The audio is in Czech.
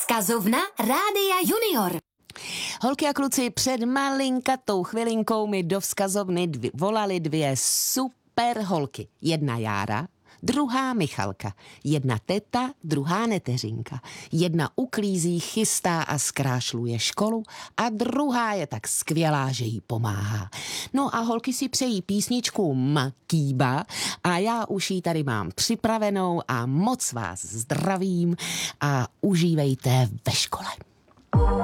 Vzkazovna Rádia Junior. Holky a kluci, před malinkatou chvilinkou mi do vzkazovny volali dvě super holky. Jedna Jára, druhá Michalka. Jedna teta, druhá neteřinka. Jedna uklízí, chystá a zkrášluje školu a druhá je tak skvělá, že jí pomáhá. No a holky si přejí písničku Makýba a já už ji tady mám připravenou a moc vás zdravím a užívejte ve škole.